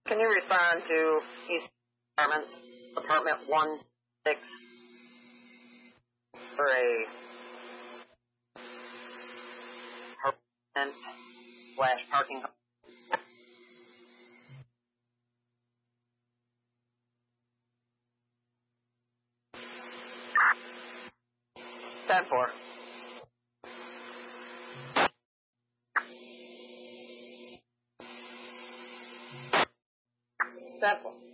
Can you respond to East apartment 16 for a harassment / parking? 10-4. 10-4.